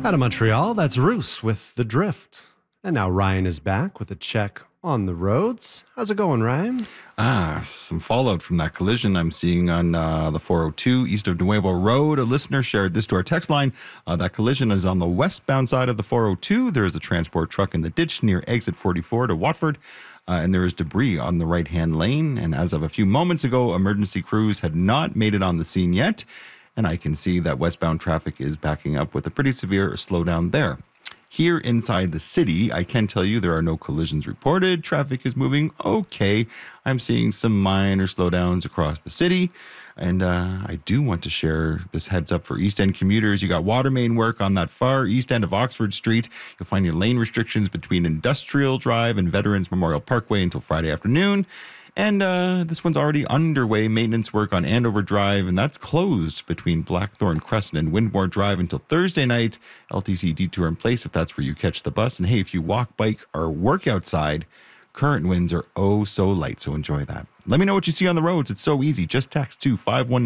Out of Montreal, that's Roos with The Drift. And now Ryan is back with a check on the roads. How's it going, Ryan? Some fallout from that collision I'm seeing on the 402 east of Nuevo Road. A listener shared this to our text line. That collision is on the westbound side of the 402. There is a transport truck in the ditch near exit 44 to Watford. And there is debris on the right-hand lane. And as of a few moments ago, emergency crews had not made it on the scene yet. And I can see that westbound traffic is backing up with a pretty severe slowdown there. Here inside the city, I can tell you there are no collisions reported. Traffic is moving okay. I'm seeing some minor slowdowns across the city. And I do want to share this heads up for East End commuters. You got water main work on that far east end of Oxford Street. You'll find your lane restrictions between Industrial Drive and Veterans Memorial Parkway until Friday afternoon. And this one's already underway, maintenance work on Andover Drive, and that's closed between Blackthorn Crescent and Windmore Drive until Thursday night. LTC detour in place if that's where you catch the bus. And hey, if you walk, bike, or work outside, current winds are oh so light, so enjoy that. Let me know what you see on the roads. It's so easy. Just text to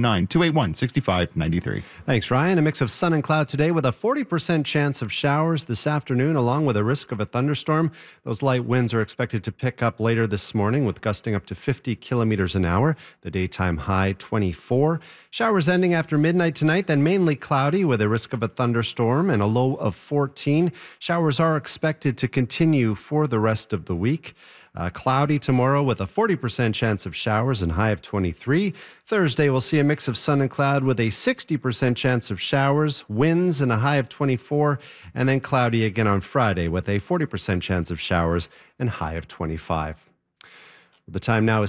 519-281-6593. Thanks, Ryan. A mix of sun and cloud today with a 40% chance of showers this afternoon, along with a risk of a thunderstorm. Those light winds are expected to pick up later this morning with gusting up to 50 kilometers an hour. The daytime high 24. Showers ending after midnight tonight, then mainly cloudy with a risk of a thunderstorm and a low of 14. Showers are expected to continue for the rest of the week. Cloudy tomorrow with a 40% chance of showers and high of 23. Thursday, we'll see a mix of sun and cloud with a 60% chance of showers, winds, and a high of 24. And then cloudy again on Friday with a 40% chance of showers and high of 25. The time now is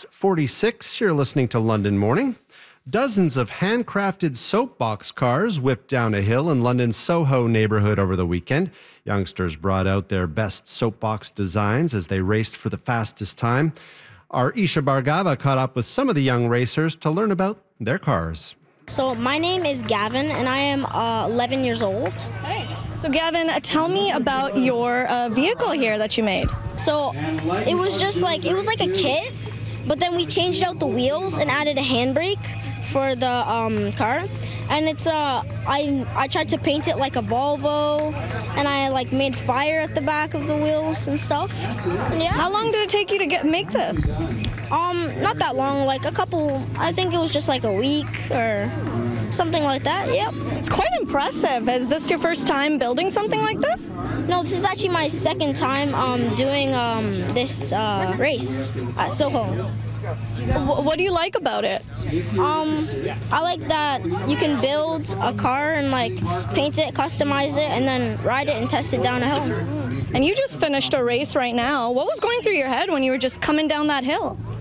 6:46. You're listening to London Morning. Dozens of handcrafted soapbox cars whipped down a hill in London's Soho neighborhood over the weekend. Youngsters brought out their best soapbox designs as they raced for the fastest time. Our Isha Bhargava caught up with some of the young racers to learn about their cars. So my name is Gavin, and I am 11 years old. Hey. So Gavin, tell me about your vehicle here that you made. So it was like a kit, but then we changed out the wheels and added a handbrake for the car, and it's I tried to paint it like a Volvo, and I made fire at the back of the wheels and stuff. Yeah. How long did it take you to make this? Not that long, like a couple. I think it was just like a week or something like that. Yep. It's quite impressive. Is this your first time building something like this? No, this is actually my second time doing this race at Soho. What do you like about it? I like that you can build a car and paint it, customize it, and then ride it and test it down a hill. And you just finished a race right now. What was going through your head when you were just coming down that hill?